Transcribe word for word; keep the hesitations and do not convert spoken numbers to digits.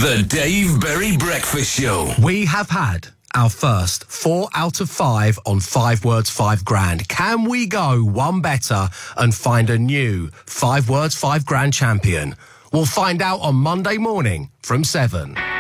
The Dave Berry Breakfast Show. We have had our first four out of five on Five Words, Five Grand. Can we go one better and find a new Five Words, Five Grand champion? We'll find out on Monday morning from seven.